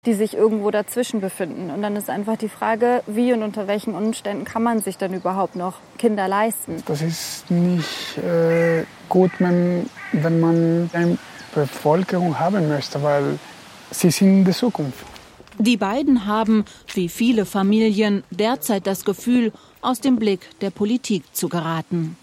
die sich irgendwo dazwischen befinden. Und dann ist einfach die Frage, wie und unter welchen Umständen kann man sich dann überhaupt noch Kinder leisten. Das ist nicht gut, wenn man eine Bevölkerung haben möchte, weil sie sind die Zukunft. Die beiden haben, wie viele Familien, derzeit das Gefühl, aus dem Blick der Politik zu geraten.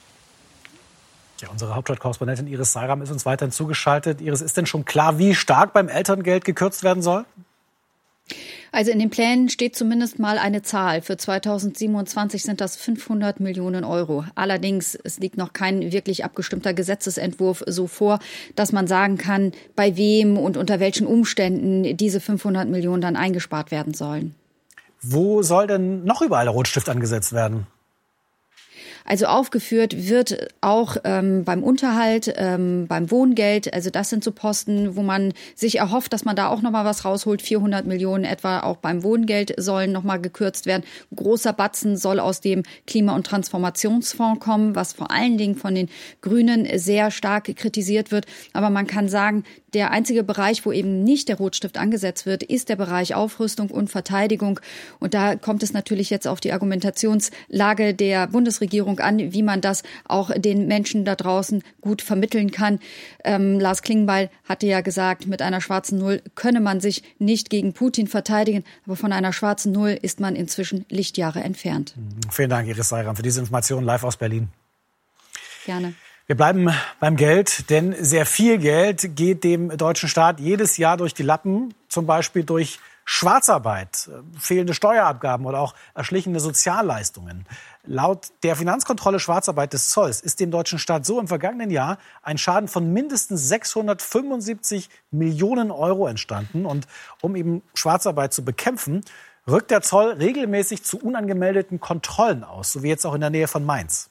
Ja, unsere Hauptstadtkorrespondentin Iris Seiram ist uns weiterhin zugeschaltet. Iris, ist denn schon klar, wie stark beim Elterngeld gekürzt werden soll? Also in den Plänen steht zumindest mal eine Zahl. Für 2027 sind das 500 Millionen Euro. Allerdings, es liegt noch kein wirklich abgestimmter Gesetzesentwurf so vor, dass man sagen kann, bei wem und unter welchen Umständen diese 500 Millionen dann eingespart werden sollen. Wo soll denn noch überall der Rotstift angesetzt werden? Also aufgeführt wird auch beim Unterhalt, beim Wohngeld. Also das sind so Posten, wo man sich erhofft, dass man da auch noch mal was rausholt. 400 Millionen etwa auch beim Wohngeld sollen noch mal gekürzt werden. Großer Batzen soll aus dem Klima- und Transformationsfonds kommen, was vor allen Dingen von den Grünen sehr stark kritisiert wird. Aber man kann sagen, der einzige Bereich, wo eben nicht der Rotstift angesetzt wird, ist der Bereich Aufrüstung und Verteidigung. Und da kommt es natürlich jetzt auf die Argumentationslage der Bundesregierung an, wie man das auch den Menschen da draußen gut vermitteln kann. Lars Klingbeil hatte ja gesagt, mit einer schwarzen Null könne man sich nicht gegen Putin verteidigen. Aber von einer schwarzen Null ist man inzwischen Lichtjahre entfernt. Vielen Dank, Iris Seiram, für diese Informationen live aus Berlin. Gerne. Wir bleiben beim Geld, denn sehr viel Geld geht dem deutschen Staat jedes Jahr durch die Lappen, zum Beispiel durch Schwarzarbeit, fehlende Steuerabgaben oder auch erschlichene Sozialleistungen. Laut der Finanzkontrolle Schwarzarbeit des Zolls ist dem deutschen Staat so im vergangenen Jahr ein Schaden von mindestens 675 Millionen Euro entstanden. Und um eben Schwarzarbeit zu bekämpfen, rückt der Zoll regelmäßig zu unangemeldeten Kontrollen aus, so wie jetzt auch in der Nähe von Mainz.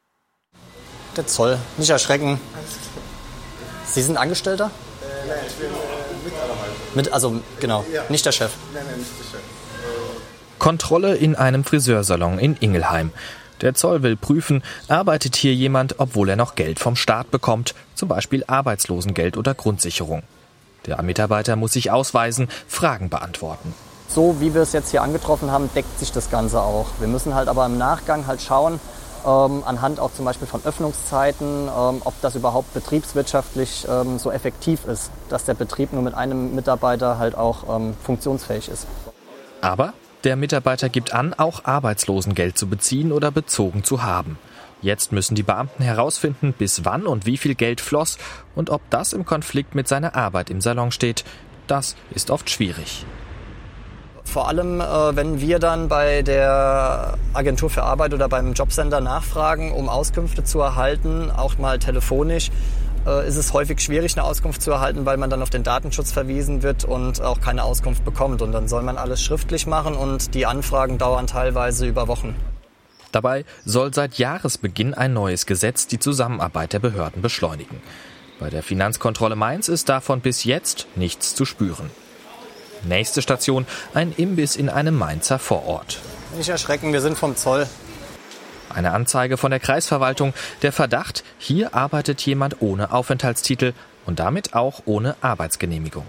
Der Zoll, nicht erschrecken. Sie sind Angestellter? Nein, ich bin Mitarbeiter. Also genau, nicht der Chef. Nein, nicht der Chef. Kontrolle in einem Friseursalon in Ingelheim. Der Zoll will prüfen, arbeitet hier jemand, obwohl er noch Geld vom Staat bekommt, zum Beispiel Arbeitslosengeld oder Grundsicherung. Der Mitarbeiter muss sich ausweisen, Fragen beantworten. So wie wir es jetzt hier angetroffen haben, deckt sich das Ganze auch. Wir müssen halt aber im Nachgang halt schauen, anhand auch zum Beispiel von Öffnungszeiten, ob das überhaupt betriebswirtschaftlich so effektiv ist, dass der Betrieb nur mit einem Mitarbeiter halt auch funktionsfähig ist. Aber der Mitarbeiter gibt an, auch Arbeitslosengeld zu beziehen oder bezogen zu haben. Jetzt müssen die Beamten herausfinden, bis wann und wie viel Geld floss und ob das im Konflikt mit seiner Arbeit im Salon steht. Das ist oft schwierig. Vor allem, wenn wir dann bei der Agentur für Arbeit oder beim Jobcenter nachfragen, um Auskünfte zu erhalten, auch mal telefonisch, ist es häufig schwierig, eine Auskunft zu erhalten, weil man dann auf den Datenschutz verwiesen wird und auch keine Auskunft bekommt. Und dann soll man alles schriftlich machen und die Anfragen dauern teilweise über Wochen. Dabei soll seit Jahresbeginn ein neues Gesetz die Zusammenarbeit der Behörden beschleunigen. Bei der Finanzkontrolle Mainz ist davon bis jetzt nichts zu spüren. Nächste Station, ein Imbiss in einem Mainzer Vorort. Nicht erschrecken, wir sind vom Zoll. Eine Anzeige von der Kreisverwaltung. Der Verdacht, hier arbeitet jemand ohne Aufenthaltstitel und damit auch ohne Arbeitsgenehmigung.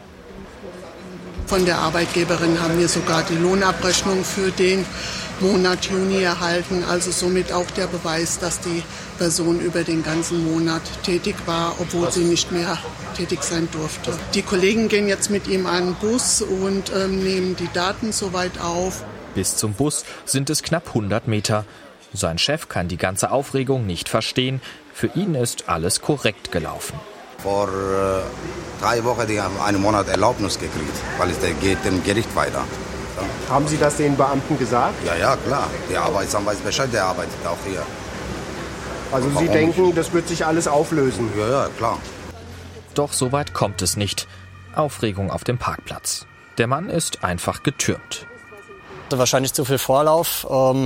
Von der Arbeitgeberin haben wir sogar die Lohnabrechnung für den Monat Juni erhalten. Also somit auch der Beweis, dass die Person über den ganzen Monat tätig war, obwohl sie nicht mehr tätig sein durfte. Die Kollegen gehen jetzt mit ihm an den Bus und nehmen die Daten soweit auf. Bis zum Bus sind es knapp 100 Meter. Sein Chef kann die ganze Aufregung nicht verstehen. Für ihn ist alles korrekt gelaufen. Vor 3 Wochen die haben einen Monat Erlaubnis gekriegt, weil es geht dem Gericht weiter. Ja. Haben Sie das den Beamten gesagt? Ja, klar. Der Arbeitsamt weiß Bescheid, der arbeitet auch hier. Also Sie denken, das wird sich alles auflösen? Ja, klar. Doch so weit kommt es nicht. Aufregung auf dem Parkplatz. Der Mann ist einfach getürmt. Wahrscheinlich zu viel Vorlauf.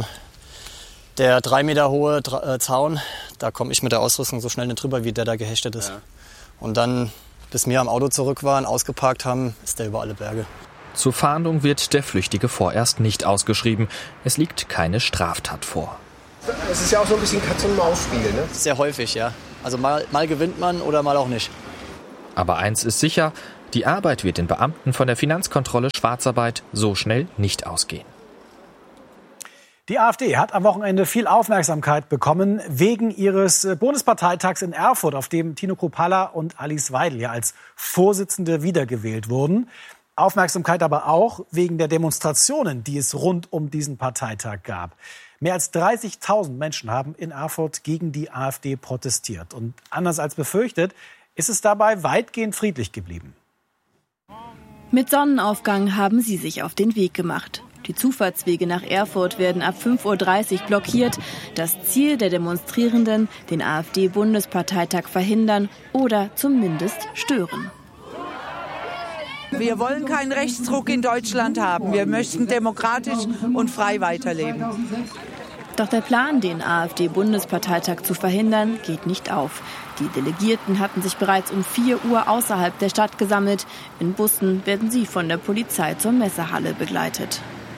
Der 3 Meter hohe Zaun, da komme ich mit der Ausrüstung so schnell nicht drüber, wie der da gehechtet ist. Ja. Und dann, bis wir am Auto zurück waren, ausgeparkt haben, ist der über alle Berge. Zur Fahndung wird der Flüchtige vorerst nicht ausgeschrieben. Es liegt keine Straftat vor. Es ist ja auch so ein bisschen Katz-und-Maus-Spiel, ne? Sehr häufig, ja. Also mal gewinnt man oder mal auch nicht. Aber eins ist sicher, die Arbeit wird den Beamten von der Finanzkontrolle Schwarzarbeit so schnell nicht ausgehen. Die AfD hat am Wochenende viel Aufmerksamkeit bekommen wegen ihres Bundesparteitags in Erfurt, auf dem Tino Kruppalla und Alice Weidel ja als Vorsitzende wiedergewählt wurden. Aufmerksamkeit aber auch wegen der Demonstrationen, die es rund um diesen Parteitag gab. Mehr als 30.000 Menschen haben in Erfurt gegen die AfD protestiert. Und anders als befürchtet, ist es dabei weitgehend friedlich geblieben. Mit Sonnenaufgang haben sie sich auf den Weg gemacht. Die Zufahrtswege nach Erfurt werden ab 5:30 Uhr blockiert. Das Ziel der Demonstrierenden, den AfD-Bundesparteitag verhindern oder zumindest stören. Wir wollen keinen Rechtsruck in Deutschland haben. Wir möchten demokratisch und frei weiterleben. Doch der Plan, den AfD-Bundesparteitag zu verhindern, geht nicht auf. Die Delegierten hatten sich bereits um 4 Uhr außerhalb der Stadt gesammelt. In Bussen werden sie von der Polizei zur Messehalle begleitet.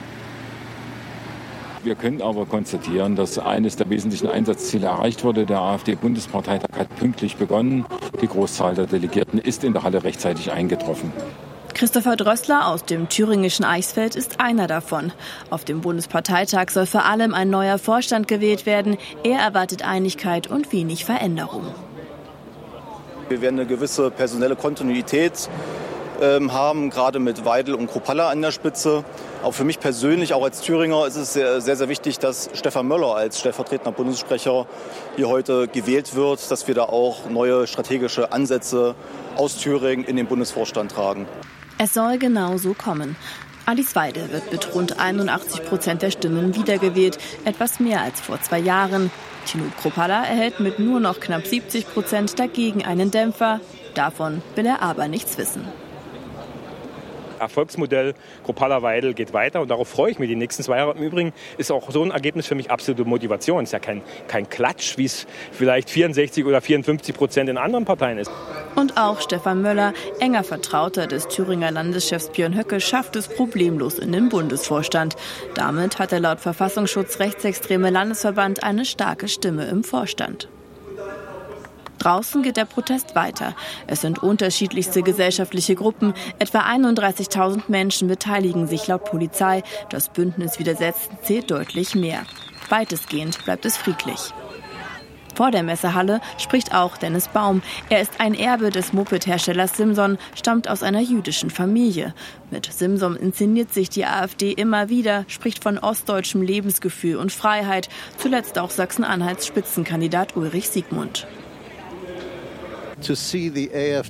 Wir können aber konstatieren, dass eines der wesentlichen Einsatzziele erreicht wurde. Der AfD-Bundesparteitag hat pünktlich begonnen. Die Großzahl der Delegierten ist in der Halle rechtzeitig eingetroffen. Christopher Drössler aus dem thüringischen Eichsfeld ist einer davon. Auf dem Bundesparteitag soll vor allem ein neuer Vorstand gewählt werden. Er erwartet Einigkeit und wenig Veränderung. Wir werden eine gewisse personelle Kontinuität haben, gerade mit Weidel und Kruppalla an der Spitze. Auch für mich persönlich, auch als Thüringer, ist es sehr, sehr wichtig, dass Stefan Möller als stellvertretender Bundessprecher hier heute gewählt wird, dass wir da auch neue strategische Ansätze aus Thüringen in den Bundesvorstand tragen. Es soll genau so kommen. Alice Weidel wird mit rund 81% der Stimmen wiedergewählt, etwas mehr als vor 2 Jahren. Tino Kruppalla erhält mit nur noch knapp 70% dagegen einen Dämpfer. Davon will er aber nichts wissen. Erfolgsmodell Kruppalla-Weidel geht weiter und darauf freue ich mich die nächsten 2 Jahre. Im Übrigen ist auch so ein Ergebnis für mich absolute Motivation. Es ist ja kein Klatsch, wie es vielleicht 64 oder 54% in anderen Parteien ist. Und auch Stefan Möller, enger Vertrauter des Thüringer Landeschefs Björn Höcke, schafft es problemlos in den Bundesvorstand. Damit hat der laut Verfassungsschutz rechtsextreme Landesverband eine starke Stimme im Vorstand. Draußen geht der Protest weiter. Es sind unterschiedlichste gesellschaftliche Gruppen. Etwa 31.000 Menschen beteiligen sich laut Polizei. Das Bündnis Widersetzen zählt deutlich mehr. Weitestgehend bleibt es friedlich. Vor der Messehalle spricht auch Dennis Baum. Er ist ein Erbe des Moped-Herstellers Simson, stammt aus einer jüdischen Familie. Mit Simson inszeniert sich die AfD immer wieder, spricht von ostdeutschem Lebensgefühl und Freiheit. Zuletzt auch Sachsen-Anhalts Spitzenkandidat Ulrich Siegmund. Zu sehen, wie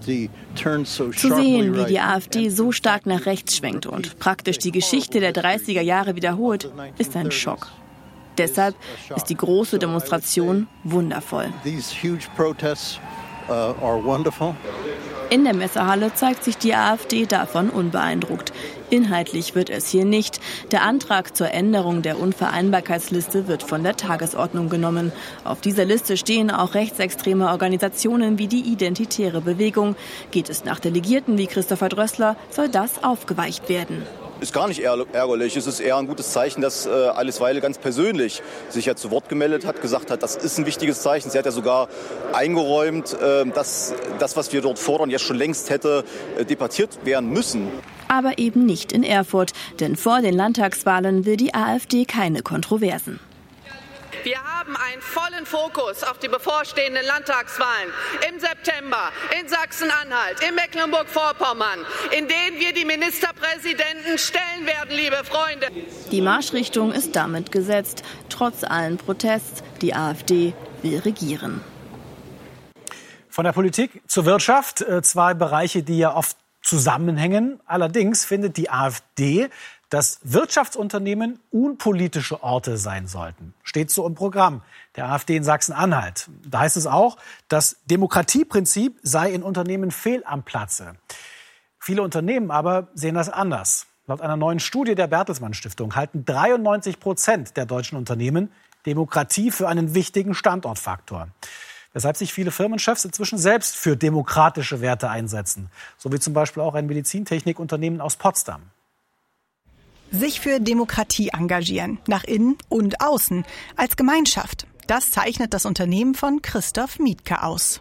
die AfD so stark nach rechts schwenkt und praktisch die Geschichte der 30er Jahre wiederholt, ist ein Schock. Deshalb ist die große Demonstration wundervoll. In der Messehalle zeigt sich die AfD davon unbeeindruckt. Inhaltlich wird es hier nicht. Der Antrag zur Änderung der Unvereinbarkeitsliste wird von der Tagesordnung genommen. Auf dieser Liste stehen auch rechtsextreme Organisationen wie die Identitäre Bewegung. Geht es nach Delegierten wie Christopher Drössler, soll das aufgeweicht werden. Ist gar nicht ärgerlich. Es ist eher ein gutes Zeichen, dass Alice Weidel ganz persönlich sich ja zu Wort gemeldet hat, gesagt hat, das ist ein wichtiges Zeichen. Sie hat ja sogar eingeräumt, dass das, was wir dort fordern, jetzt schon längst hätte debattiert werden müssen. Aber eben nicht in Erfurt, denn vor den Landtagswahlen will die AfD keine Kontroversen. Wir haben einen vollen Fokus auf die bevorstehenden Landtagswahlen im September in Sachsen-Anhalt, in Mecklenburg-Vorpommern, in denen wir die Ministerpräsidenten stellen werden, liebe Freunde. Die Marschrichtung ist damit gesetzt. Trotz allen Protests, die AfD will regieren. Von der Politik zur Wirtschaft, 2 Bereiche, die ja oft zusammenhängen. Allerdings findet die AfD, dass Wirtschaftsunternehmen unpolitische Orte sein sollten. Steht so im Programm der AfD in Sachsen-Anhalt. Da heißt es auch, das Demokratieprinzip sei in Unternehmen fehl am Platze. Viele Unternehmen aber sehen das anders. Laut einer neuen Studie der Bertelsmann Stiftung halten 93% der deutschen Unternehmen Demokratie für einen wichtigen Standortfaktor. Weshalb sich viele Firmenchefs inzwischen selbst für demokratische Werte einsetzen. So wie zum Beispiel auch ein Medizintechnikunternehmen aus Potsdam. Sich für Demokratie engagieren, nach innen und außen, als Gemeinschaft. Das zeichnet das Unternehmen von Christoph Mietke aus.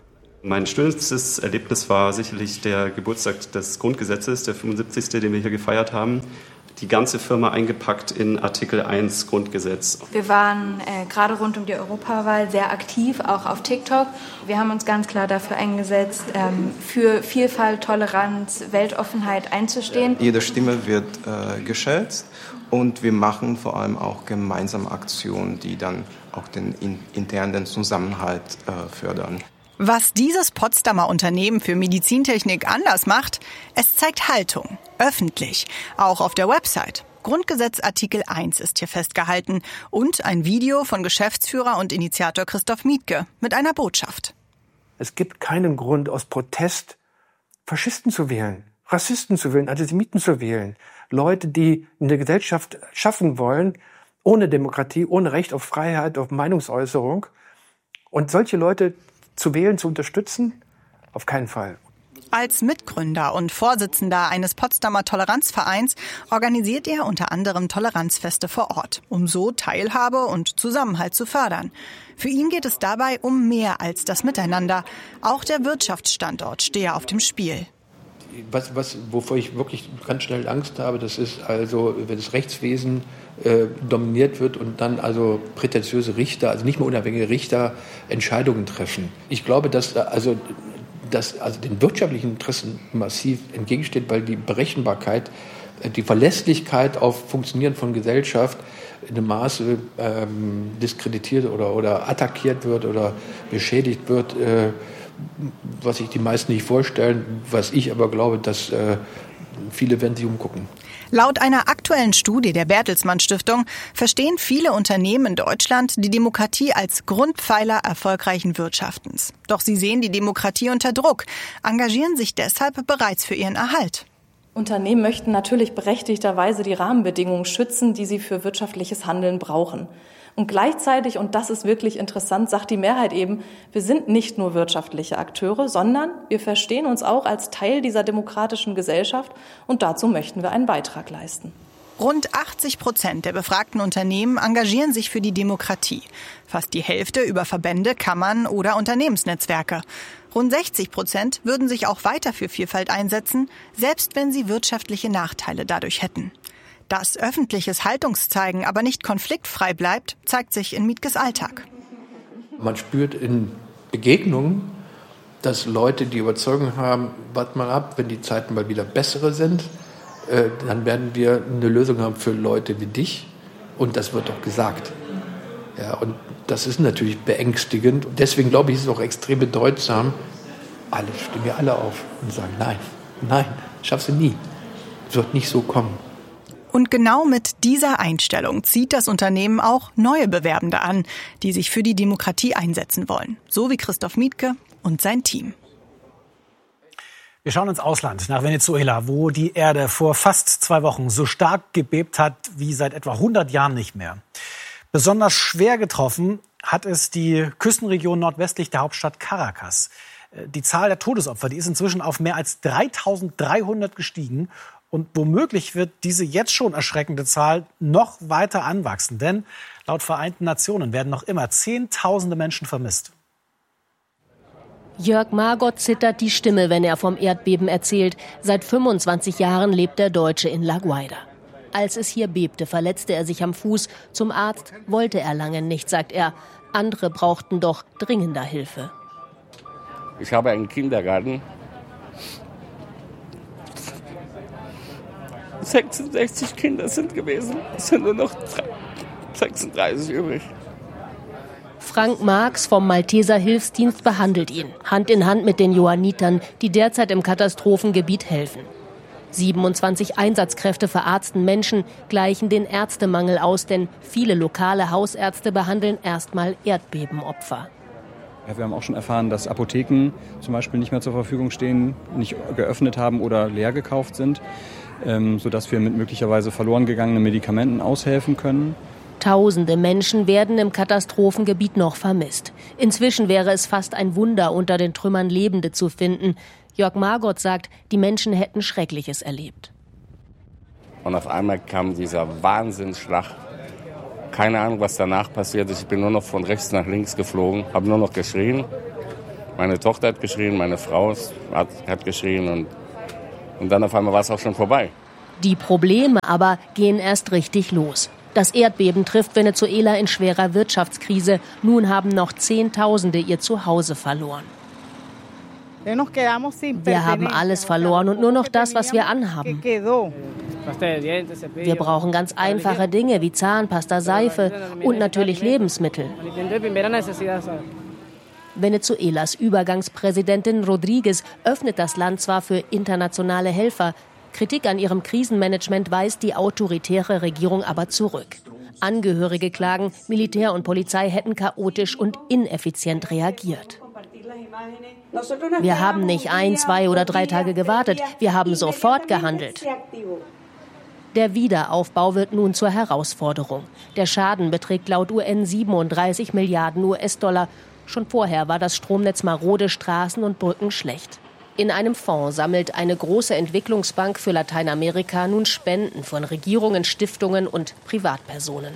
Mein schönstes Erlebnis war sicherlich der Geburtstag des Grundgesetzes, der 75., den wir hier gefeiert haben. Die ganze Firma eingepackt in Artikel 1 Grundgesetz. Wir waren gerade rund um die Europawahl sehr aktiv, auch auf TikTok. Wir haben uns ganz klar dafür eingesetzt, für Vielfalt, Toleranz, Weltoffenheit einzustehen. Jede Stimme wird geschätzt und wir machen vor allem auch gemeinsame Aktionen, die dann auch den internen Zusammenhalt fördern. Was dieses Potsdamer Unternehmen für Medizintechnik anders macht, es zeigt Haltung, öffentlich, auch auf der Website. Grundgesetz Artikel 1 ist hier festgehalten und ein Video von Geschäftsführer und Initiator Christoph Mietke mit einer Botschaft. Es gibt keinen Grund, aus Protest Faschisten zu wählen, Rassisten zu wählen, Antisemiten zu wählen. Leute, die eine Gesellschaft schaffen wollen, ohne Demokratie, ohne Recht auf Freiheit, auf Meinungsäußerung. Und solche Leute zu wählen, zu unterstützen? Auf keinen Fall. Als Mitgründer und Vorsitzender eines Potsdamer Toleranzvereins organisiert er unter anderem Toleranzfeste vor Ort, um so Teilhabe und Zusammenhalt zu fördern. Für ihn geht es dabei um mehr als das Miteinander. Auch der Wirtschaftsstandort stehe auf dem Spiel. Wovor ich wirklich ganz schnell Angst habe, das ist also, wenn das Rechtswesen dominiert wird und dann also prätentiöse Richter, also nicht mehr unabhängige Richter, Entscheidungen treffen. Ich glaube, dass den wirtschaftlichen Interessen massiv entgegensteht, weil die Berechenbarkeit, die Verlässlichkeit auf Funktionieren von Gesellschaft in einem Maße diskreditiert oder attackiert wird oder beschädigt wird, was sich die meisten nicht vorstellen, was ich aber glaube, dass viele werden sich umgucken. Laut einer aktuellen Studie der Bertelsmann Stiftung verstehen viele Unternehmen in Deutschland die Demokratie als Grundpfeiler erfolgreichen Wirtschaftens. Doch sie sehen die Demokratie unter Druck, engagieren sich deshalb bereits für ihren Erhalt. Unternehmen möchten natürlich berechtigterweise die Rahmenbedingungen schützen, die sie für wirtschaftliches Handeln brauchen. Und gleichzeitig, und das ist wirklich interessant, sagt die Mehrheit eben, wir sind nicht nur wirtschaftliche Akteure, sondern wir verstehen uns auch als Teil dieser demokratischen Gesellschaft und dazu möchten wir einen Beitrag leisten. Rund 80% der befragten Unternehmen engagieren sich für die Demokratie. Fast die Hälfte über Verbände, Kammern oder Unternehmensnetzwerke. Rund 60% würden sich auch weiter für Vielfalt einsetzen, selbst wenn sie wirtschaftliche Nachteile dadurch hätten. Dass öffentliches Haltungszeigen aber nicht konfliktfrei bleibt, zeigt sich in Mietkes Alltag. Man spürt in Begegnungen, dass Leute die Überzeugung haben, wart mal ab, wenn die Zeiten mal wieder bessere sind, dann werden wir eine Lösung haben für Leute wie dich. Und das wird doch gesagt. Ja, und das ist natürlich beängstigend. Und deswegen glaube ich, ist es auch extrem bedeutsam. Stehen wir alle auf und sagen, nein, schaffst du nie. Es wird nicht so kommen. Und genau mit dieser Einstellung zieht das Unternehmen auch neue Bewerbende an, die sich für die Demokratie einsetzen wollen. So wie Christoph Mietke und sein Team. Wir schauen ins Ausland, nach Venezuela, wo die Erde vor fast 2 Wochen so stark gebebt hat wie seit etwa 100 Jahren nicht mehr. Besonders schwer getroffen hat es die Küstenregion nordwestlich der Hauptstadt Caracas. Die Zahl der Todesopfer, die ist inzwischen auf mehr als 3.300 gestiegen. Und womöglich wird diese jetzt schon erschreckende Zahl noch weiter anwachsen. Denn laut Vereinten Nationen werden noch immer Zehntausende Menschen vermisst. Jörg Margot zittert die Stimme, wenn er vom Erdbeben erzählt. Seit 25 Jahren lebt der Deutsche in La Guaira. Als es hier bebte, verletzte er sich am Fuß. Zum Arzt wollte er lange nicht, sagt er. Andere brauchten doch dringender Hilfe. Ich habe einen Kindergarten. 66 Kinder sind gewesen. Es sind nur noch 36 übrig. Frank Marx vom Malteser Hilfsdienst behandelt ihn, Hand in Hand mit den Johannitern, die derzeit im Katastrophengebiet helfen. 27 Einsatzkräfte verarzten Menschen, gleichen den Ärztemangel aus, denn viele lokale Hausärzte behandeln erstmal Erdbebenopfer. Ja, wir haben auch schon erfahren, dass Apotheken zum Beispiel nicht mehr zur Verfügung stehen, nicht geöffnet haben oder leer gekauft sind, sodass wir mit möglicherweise verloren gegangenen Medikamenten aushelfen können. Tausende Menschen werden im Katastrophengebiet noch vermisst. Inzwischen wäre es fast ein Wunder, unter den Trümmern Lebende zu finden. Jörg Margot sagt, die Menschen hätten Schreckliches erlebt. Und auf einmal kam dieser Wahnsinnsschlag. Keine Ahnung, was danach passiert ist. Ich bin nur noch von rechts nach links geflogen, habe nur noch geschrien. Meine Tochter hat geschrien, meine Frau hat geschrien und dann auf einmal war es auch schon vorbei. Die Probleme aber gehen erst richtig los. Das Erdbeben trifft Venezuela in schwerer Wirtschaftskrise. Nun haben noch Zehntausende ihr Zuhause verloren. Wir haben alles verloren und nur noch das, was wir anhaben. Wir brauchen ganz einfache Dinge wie Zahnpasta, Seife und natürlich Lebensmittel. Venezuelas Übergangspräsidentin Rodríguez öffnet das Land zwar für internationale Helfer. Kritik an ihrem Krisenmanagement weist die autoritäre Regierung aber zurück. Angehörige klagen, Militär und Polizei hätten chaotisch und ineffizient reagiert. Wir haben nicht 1, 2 oder 3 Tage gewartet, wir haben sofort gehandelt. Der Wiederaufbau wird nun zur Herausforderung. Der Schaden beträgt laut UN 37 Milliarden US-Dollar. Schon vorher war das Stromnetz marode, Straßen und Brücken schlecht. In einem Fonds sammelt eine große Entwicklungsbank für Lateinamerika nun Spenden von Regierungen, Stiftungen und Privatpersonen.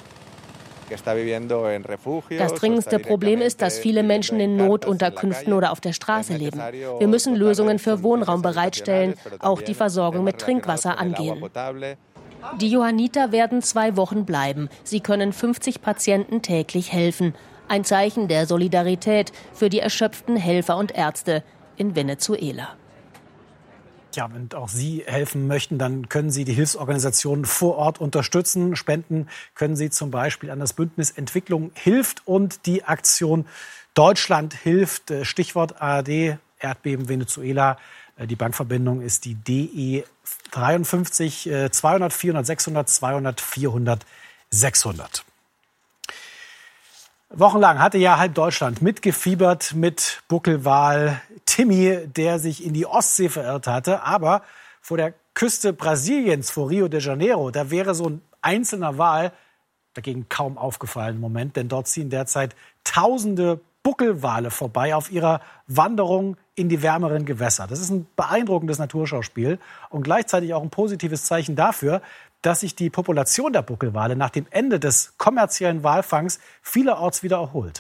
Das dringendste Problem ist, dass viele Menschen in Notunterkünften oder auf der Straße leben. Wir müssen Lösungen für Wohnraum bereitstellen, auch die Versorgung mit Trinkwasser angehen. Die Johanniter werden 2 Wochen bleiben. Sie können 50 Patienten täglich helfen. Ein Zeichen der Solidarität für die erschöpften Helfer und Ärzte in Venezuela. Ja, wenn auch Sie helfen möchten, dann können Sie die Hilfsorganisationen vor Ort unterstützen. Spenden können Sie zum Beispiel an das Bündnis Entwicklung hilft und die Aktion Deutschland hilft. Stichwort ARD, Erdbeben Venezuela. Die Bankverbindung ist die DE 53 200 400 600 200 400 600. Wochenlang hatte ja halb Deutschland mitgefiebert mit Buckelwal Timmy, der sich in die Ostsee verirrt hatte. Aber vor der Küste Brasiliens, vor Rio de Janeiro, da wäre so ein einzelner Wal dagegen kaum aufgefallen im Moment. Denn dort ziehen derzeit tausende Buckelwale vorbei auf ihrer Wanderung in die wärmeren Gewässer. Das ist ein beeindruckendes Naturschauspiel und gleichzeitig auch ein positives Zeichen dafür, dass sich die Population der Buckelwale nach dem Ende des kommerziellen Walfangs vielerorts wieder erholt.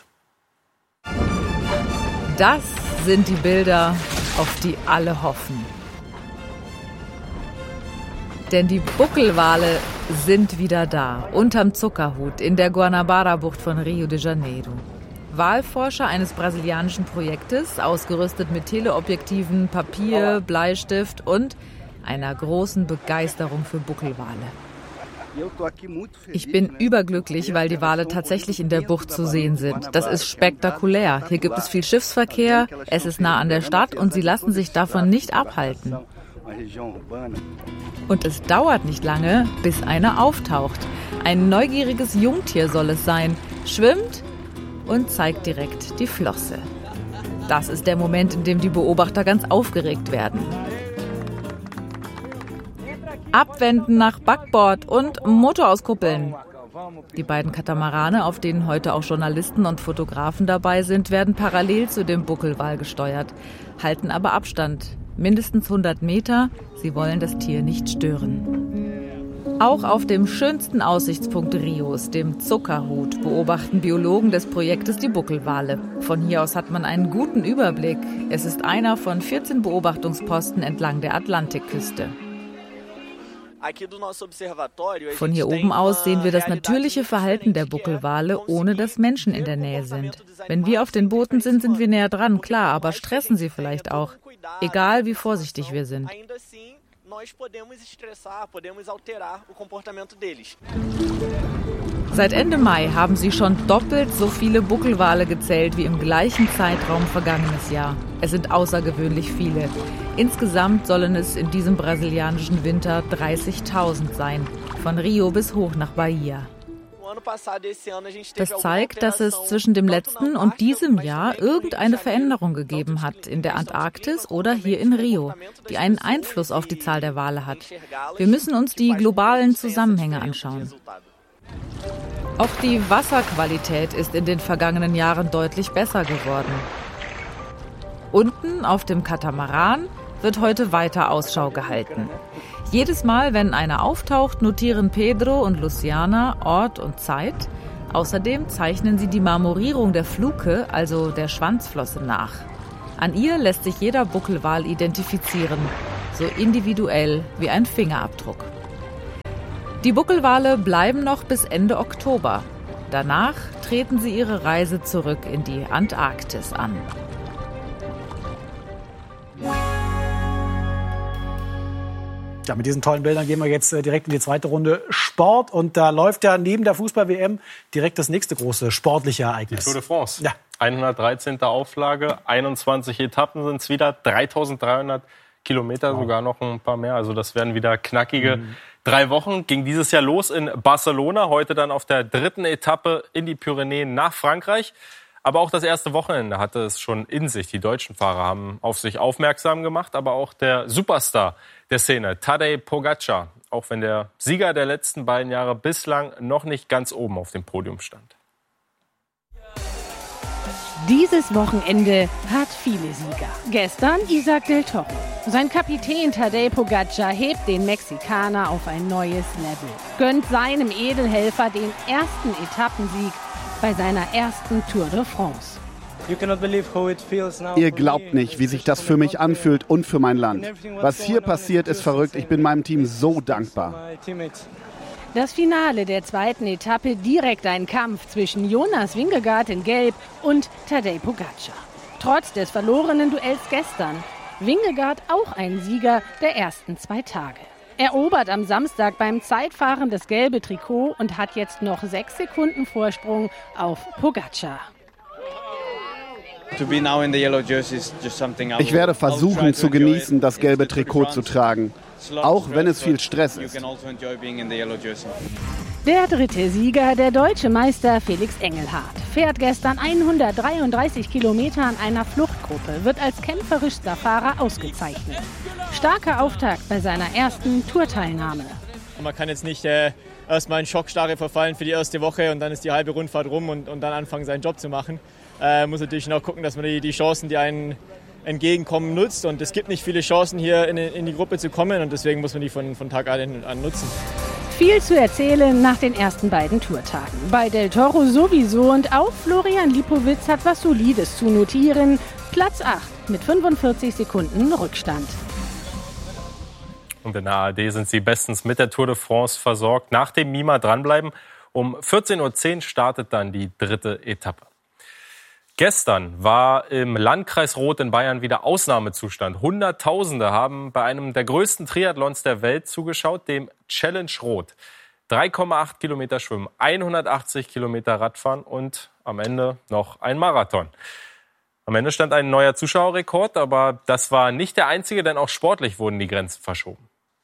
Das sind die Bilder, auf die alle hoffen. Denn die Buckelwale sind wieder da, unterm Zuckerhut in der Guanabara-Bucht von Rio de Janeiro. Walforscher eines brasilianischen Projektes, ausgerüstet mit Teleobjektiven, Papier, Bleistift und einer großen Begeisterung für Buckelwale. Ich bin überglücklich, weil die Wale tatsächlich in der Bucht zu sehen sind. Das ist spektakulär. Hier gibt es viel Schiffsverkehr, es ist nah an der Stadt und sie lassen sich davon nicht abhalten. Und es dauert nicht lange, bis einer auftaucht. Ein neugieriges Jungtier soll es sein, schwimmt und zeigt direkt die Flosse. Das ist der Moment, in dem die Beobachter ganz aufgeregt werden. Abwenden nach Backbord und Motor auskuppeln. Die beiden Katamarane, auf denen heute auch Journalisten und Fotografen dabei sind, werden parallel zu dem Buckelwal gesteuert, halten aber Abstand, mindestens 100 Meter. Sie wollen das Tier nicht stören. Auch auf dem schönsten Aussichtspunkt Rios, dem Zuckerhut, beobachten Biologen des Projektes die Buckelwale. Von hier aus hat man einen guten Überblick. Es ist einer von 14 Beobachtungsposten entlang der Atlantikküste. Von hier oben aus sehen wir das natürliche Verhalten der Buckelwale, ohne dass Menschen in der Nähe sind. Wenn wir auf den Booten sind, sind wir näher dran, klar, aber stressen sie vielleicht auch. Egal, wie vorsichtig wir sind. Seit Ende Mai haben sie schon doppelt so viele Buckelwale gezählt wie im gleichen Zeitraum vergangenes Jahr. Es sind außergewöhnlich viele. Insgesamt sollen es in diesem brasilianischen Winter 30.000 sein, von Rio bis hoch nach Bahia. Das zeigt, dass es zwischen dem letzten und diesem Jahr irgendeine Veränderung gegeben hat in der Antarktis oder hier in Rio, die einen Einfluss auf die Zahl der Wale hat. Wir müssen uns die globalen Zusammenhänge anschauen. Auch die Wasserqualität ist in den vergangenen Jahren deutlich besser geworden. Unten auf dem Katamaran wird heute weiter Ausschau gehalten. Jedes Mal, wenn einer auftaucht, notieren Pedro und Luciana Ort und Zeit. Außerdem zeichnen sie die Marmorierung der Fluke, also der Schwanzflosse, nach. An ihr lässt sich jeder Buckelwal identifizieren, so individuell wie ein Fingerabdruck. Die Buckelwale bleiben noch bis Ende Oktober. Danach treten sie ihre Reise zurück in die Antarktis an. Ja, mit diesen tollen Bildern gehen wir jetzt direkt in die zweite Runde Sport. Und da läuft ja neben der Fußball-WM direkt das nächste große sportliche Ereignis. Die Tour de France. Ja. 113. Auflage, 21 Etappen sind es wieder, 3.300 Kilometer, sogar noch ein paar mehr. Also das werden wieder knackige 3 Wochen. Ging dieses Jahr los in Barcelona, heute dann auf der 3. Etappe in die Pyrenäen nach Frankreich. Aber auch das erste Wochenende hatte es schon in sich. Die deutschen Fahrer haben auf sich aufmerksam gemacht, aber auch der Superstar der Szene, Tadej Pogačar, auch wenn der Sieger der letzten beiden Jahre bislang noch nicht ganz oben auf dem Podium stand. Dieses Wochenende hat viele Sieger. Gestern Isaac del Toro. Sein Kapitän Tadej Pogačar hebt den Mexikaner auf ein neues Level. Gönnt seinem Edelhelfer den ersten Etappensieg bei seiner ersten Tour de France. Ihr glaubt nicht, wie sich das für mich anfühlt und für mein Land. Was hier passiert, ist verrückt. Ich bin meinem Team so dankbar. Das Finale der zweiten Etappe, direkt ein Kampf zwischen Jonas Vingegaard in Gelb und Tadej Pogačar. Trotz des verlorenen Duells gestern, Vingegaard auch ein Sieger der ersten 2 Tage. Erobert am Samstag beim Zeitfahren das gelbe Trikot und hat jetzt noch 6 Sekunden Vorsprung auf Pogačar. Ich werde versuchen zu genießen, das gelbe Trikot zu tragen, auch wenn es viel Stress ist. Der dritte Sieger, der deutsche Meister Felix Engelhardt, fährt gestern 133 Kilometer an einer Fluchtgruppe, wird als kämpferischster Fahrer ausgezeichnet. Starker Auftakt bei seiner ersten Tourteilnahme. Man kann jetzt nicht erstmal in Schockstarre verfallen für die erste Woche und dann ist die halbe Rundfahrt rum und dann anfangen, seinen Job zu machen. Muss natürlich noch gucken, dass man die Chancen, die einen entgegenkommen, nutzt. Und es gibt nicht viele Chancen, hier in die Gruppe zu kommen. Und deswegen muss man die von Tag an nutzen. Viel zu erzählen nach den ersten beiden Tourtagen. Bei Del Toro sowieso und auch Florian Lipowitz hat was Solides zu notieren. Platz 8 mit 45 Sekunden Rückstand. Und in der ARD sind sie bestens mit der Tour de France versorgt. Nach dem MIMA dranbleiben. Um 14.10 Uhr startet dann die 3. Etappe. Gestern war im Landkreis Roth in Bayern wieder Ausnahmezustand. Hunderttausende haben bei einem der größten Triathlons der Welt zugeschaut, dem Challenge Roth. 3,8 Kilometer Schwimmen, 180 Kilometer Radfahren und am Ende noch ein Marathon. Am Ende stand ein neuer Zuschauerrekord, aber das war nicht der einzige, denn auch sportlich wurden die Grenzen verschoben.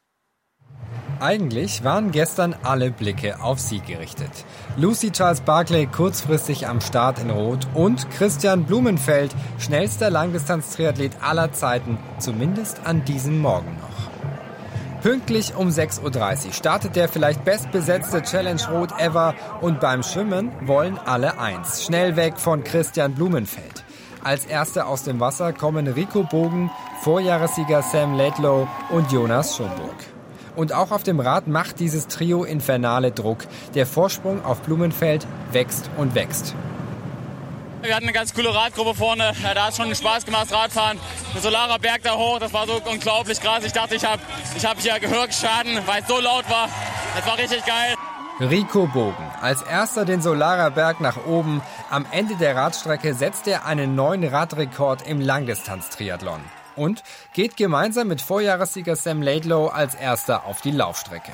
Eigentlich waren gestern alle Blicke auf sie gerichtet. Lucy Charles-Barclay kurzfristig am Start in Rot und Christian Blumenfeld, schnellster Langdistanz-Triathlet aller Zeiten, zumindest an diesem Morgen noch. Pünktlich um 6.30 Uhr startet der vielleicht bestbesetzte Challenge Rot ever und beim Schwimmen wollen alle eins. Schnell weg von Christian Blumenfeld. Als Erste aus dem Wasser kommen Rico Bogen, Vorjahressieger Sam Laidlow und Jonas Schomburg. Und auch auf dem Rad macht dieses Trio infernale Druck. Der Vorsprung auf Blumenfeld wächst und wächst. Wir hatten eine ganz coole Radgruppe vorne. Ja, da hat schon Spaß gemacht, Radfahren. Der Solarer Berg da hoch, das war so unglaublich krass. Ich dachte, ich hab hier Gehörschaden, weil es so laut war. Das war richtig geil. Rico Bogen. Als erster den Solarer Berg nach oben. Am Ende der Radstrecke setzt er einen neuen Radrekord im Langdistanz-Triathlon. Und geht gemeinsam mit Vorjahressieger Sam Laidlow als Erster auf die Laufstrecke.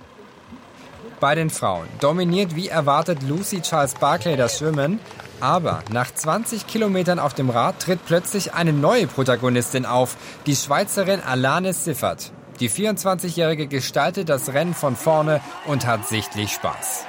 Bei den Frauen dominiert wie erwartet Lucy Charles-Barclay das Schwimmen. Aber nach 20 Kilometern auf dem Rad tritt plötzlich eine neue Protagonistin auf, die Schweizerin Alane Siffert. Die 24-Jährige gestaltet das Rennen von vorne und hat sichtlich Spaß.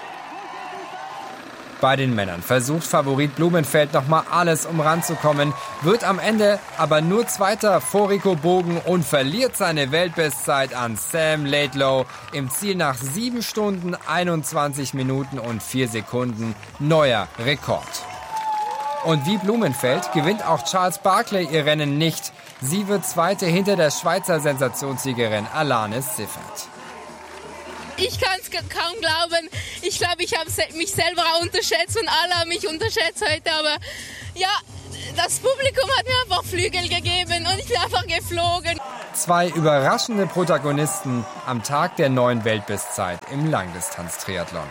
Bei den Männern versucht Favorit Blumenfeld nochmal alles, um ranzukommen, wird am Ende aber nur Zweiter vor Rico Bogen und verliert seine Weltbestzeit an Sam Laidlow. Im Ziel nach 7 Stunden, 21 Minuten und 4 Sekunden. Neuer Rekord. Und wie Blumenfeld gewinnt auch Charles-Barclay ihr Rennen nicht. Sie wird Zweite hinter der Schweizer Sensationssiegerin Alane Siffert. Ich kann es kaum glauben. Ich glaube, ich habe mich selber auch unterschätzt und alle haben mich unterschätzt heute. Aber ja, das Publikum hat mir einfach Flügel gegeben und ich bin einfach geflogen. 2 überraschende Protagonisten am Tag der neuen Weltbestzeit im Langdistanz-Triathlon.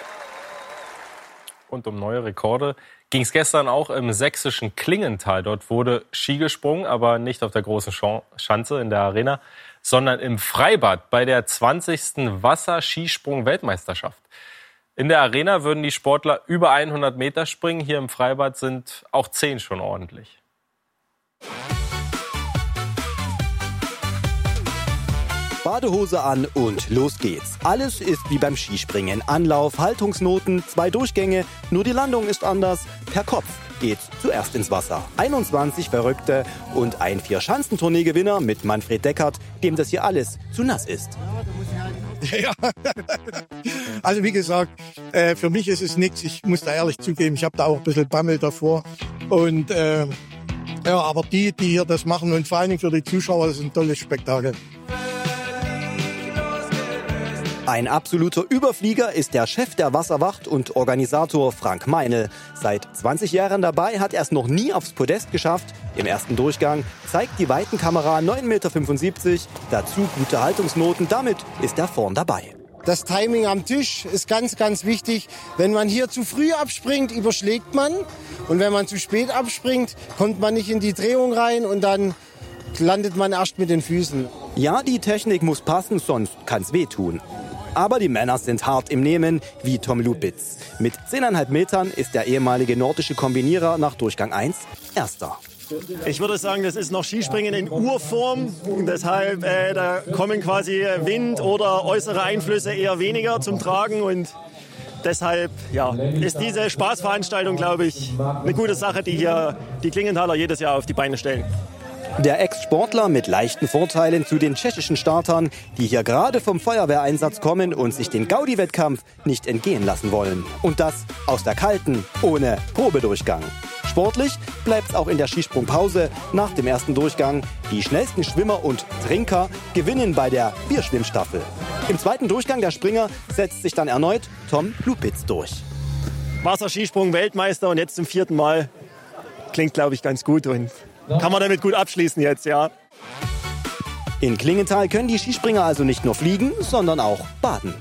Und um neue Rekorde ging es gestern auch im sächsischen Klingenthal. Dort wurde Ski gesprungen, aber nicht auf der großen Schanze in der Arena, sondern im Freibad bei der 20. Wasserskisprung-Weltmeisterschaft. In der Arena würden die Sportler über 100 Meter springen. Hier im Freibad sind auch 10 schon ordentlich. Badehose an und los geht's. Alles ist wie beim Skispringen. Anlauf, Haltungsnoten, 2 Durchgänge. Nur die Landung ist anders. Per Kopf geht's zuerst ins Wasser. 21 Verrückte und ein 4-Schanzentournee-Gewinner mit Manfred Deckert, dem das hier alles zu nass ist. Ja, also wie gesagt, für mich ist es nichts. Ich muss da ehrlich zugeben, ich habe da auch ein bisschen Bammel davor. Und ja, aber die hier das machen und vor allen Dingen für die Zuschauer, das ist ein tolles Spektakel. Ein absoluter Überflieger ist der Chef der Wasserwacht und Organisator Frank Meinl. Seit 20 Jahren dabei hat er es noch nie aufs Podest geschafft. Im ersten Durchgang zeigt die Weitenkamera 9,75 Meter, dazu gute Haltungsnoten. Damit ist er vorn dabei. Das Timing am Tisch ist ganz, ganz wichtig. Wenn man hier zu früh abspringt, überschlägt man. Und wenn man zu spät abspringt, kommt man nicht in die Drehung rein und dann landet man erst mit den Füßen. Ja, die Technik muss passen, sonst kann's wehtun. Aber die Männer sind hart im Nehmen, wie Tom Lupitz. Mit 10,5 Metern ist der ehemalige nordische Kombinierer nach Durchgang 1 Erster. Ich würde sagen, das ist noch Skispringen in Urform. Deshalb da kommen quasi Wind oder äußere Einflüsse eher weniger zum Tragen. Und deshalb ja, ist diese Spaßveranstaltung, glaube ich, eine gute Sache, die hier die Klingenthaler jedes Jahr auf die Beine stellen. Der Ex-Sportler mit leichten Vorteilen zu den tschechischen Startern, die hier gerade vom Feuerwehreinsatz kommen und sich den Gaudi-Wettkampf nicht entgehen lassen wollen. Und das aus der kalten, ohne Probedurchgang. Sportlich bleibt's auch in der Skisprungpause nach dem ersten Durchgang. Die schnellsten Schwimmer und Trinker gewinnen bei der Bierschwimmstaffel. Im zweiten Durchgang der Springer setzt sich dann erneut Tom Lupitz durch. Wasserskisprung Weltmeister und jetzt zum 4. Mal. Klingt, glaube ich, ganz gut und kann man damit gut abschließen jetzt, ja. In Klingenthal können die Skispringer also nicht nur fliegen, sondern auch baden.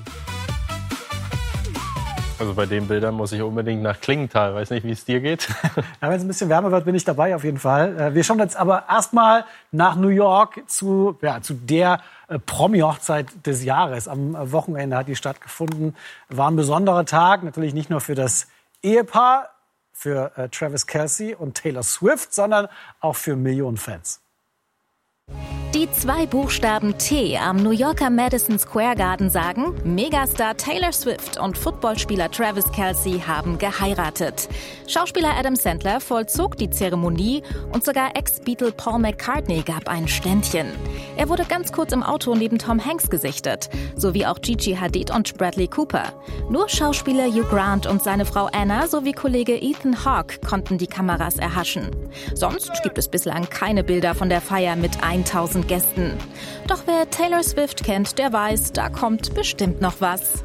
Also bei den Bildern muss ich unbedingt nach Klingenthal. Weiß nicht, wie es dir geht. Ja, wenn es ein bisschen wärmer wird, bin ich dabei auf jeden Fall. Wir schauen jetzt aber erstmal nach New York zu der Promi-Hochzeit des Jahres. Am Wochenende hat die stattgefunden. War ein besonderer Tag, natürlich nicht nur für das Ehepaar, für Travis Kelce und Taylor Swift, sondern auch für Millionen Fans. Die 2 Buchstaben T am New Yorker Madison Square Garden sagen, Megastar Taylor Swift und Footballspieler Travis Kelce haben geheiratet. Schauspieler Adam Sandler vollzog die Zeremonie und sogar Ex-Beatle Paul McCartney gab ein Ständchen. Er wurde ganz kurz im Auto neben Tom Hanks gesichtet, sowie auch Gigi Hadid und Bradley Cooper. Nur Schauspieler Hugh Grant und seine Frau Anna sowie Kollege Ethan Hawke konnten die Kameras erhaschen. Sonst gibt es bislang keine Bilder von der Feier mit 1000 Gästen. Doch wer Taylor Swift kennt, der weiß, da kommt bestimmt noch was.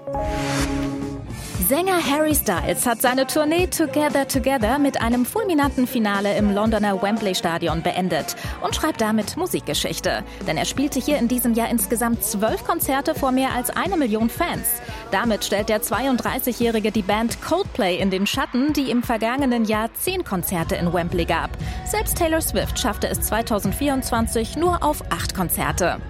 Sänger Harry Styles hat seine Tournee Together Together mit einem fulminanten Finale im Londoner Wembley-Stadion beendet und schreibt damit Musikgeschichte. Denn er spielte hier in diesem Jahr insgesamt 12 Konzerte vor mehr als 1 Million Fans. Damit stellt der 32-Jährige die Band Coldplay in den Schatten, die im vergangenen Jahr 10 Konzerte in Wembley gab. Selbst Taylor Swift schaffte es 2024 nur auf 8 Konzerte.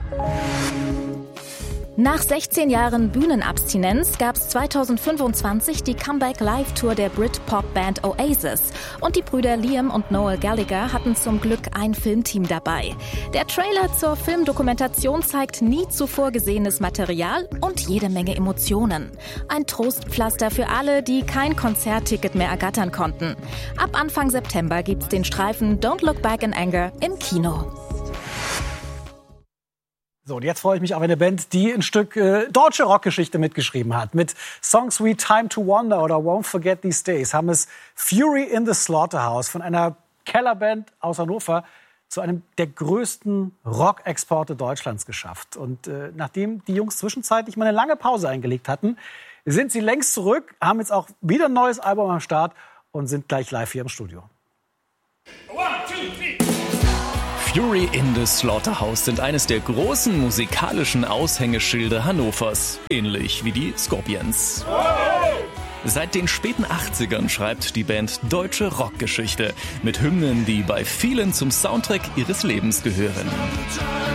Nach 16 Jahren Bühnenabstinenz gab es 2025 die Comeback-Live-Tour der Brit-Pop-Band Oasis. Und die Brüder Liam und Noel Gallagher hatten zum Glück ein Filmteam dabei. Der Trailer zur Filmdokumentation zeigt nie zuvor gesehenes Material und jede Menge Emotionen. Ein Trostpflaster für alle, die kein Konzertticket mehr ergattern konnten. Ab Anfang September gibt's den Streifen Don't Look Back in Anger im Kino. So, und jetzt freue ich mich auf eine Band, die ein Stück deutsche Rockgeschichte mitgeschrieben hat. Mit Songs wie Time to Wonder oder Won't Forget These Days haben es Fury in the Slaughterhouse von einer Kellerband aus Hannover zu einem der größten Rock-Exporte Deutschlands geschafft. Und nachdem die Jungs zwischenzeitlich mal eine lange Pause eingelegt hatten, sind sie längst zurück, haben jetzt auch wieder ein neues Album am Start und sind gleich live hier im Studio. Fury in the Slaughterhouse sind eines der großen musikalischen Aushängeschilder Hannovers, ähnlich wie die Scorpions. Seit den späten 80ern schreibt die Band deutsche Rockgeschichte mit Hymnen, die bei vielen zum Soundtrack ihres Lebens gehören.